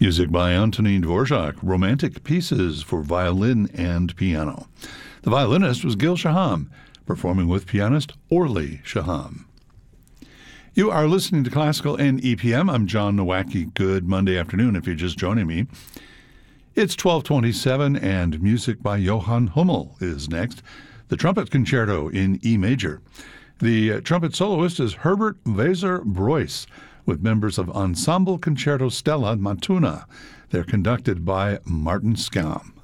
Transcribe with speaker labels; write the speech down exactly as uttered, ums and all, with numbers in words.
Speaker 1: Music by Antonin Dvorak, Romantic Pieces for violin and piano. The violinist was Gil Shaham, performing with pianist Orly Shaham. You are listening to Classical and E P M. I'm John Nowacki. Good Monday afternoon if you're just joining me. It's twelve twenty-seven, and music by Johann Hummel is next. The Trumpet Concerto in E major. The trumpet soloist is Herbert Weser-Breuss, with members of Ensemble Concerto Stella Matuna. They're conducted by Martin Skam.